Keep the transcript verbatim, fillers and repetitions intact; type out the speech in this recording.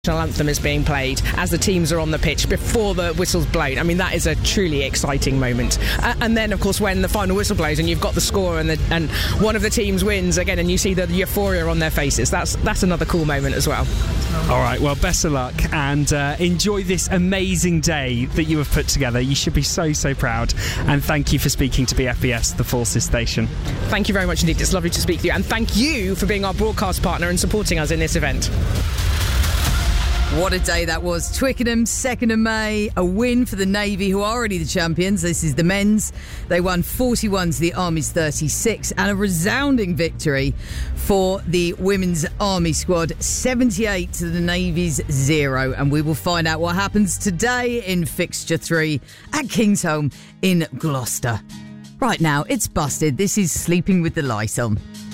national anthem is being played as the teams are on the pitch before the whistle's blown. I mean, that is a truly exciting moment. Uh, and then, of course, when the final whistle blows and you've got the score and the, and one of the teams wins again, and you see the euphoria on their faces, that's that's another cool moment as well. All right, well, best of luck, and uh, enjoy this amazing day that you have put together. You should be so, so proud. And thank you for speaking to B F B S, the Forces station. Thank you very much indeed. It's lovely to speak to you. And thank you for being our broadcast partner and supporting us in this event. What a day that was. Twickenham, second of May, a win for the Navy, who are already the champions. This is the men's. They won forty-one to the Army's thirty-six, and a resounding victory for the women's Army squad, seventy-eight to the Navy's zero. And we will find out what happens today in fixture three at Kingsholm in Gloucester. Right now, it's Busted. This is Sleeping with the Light On.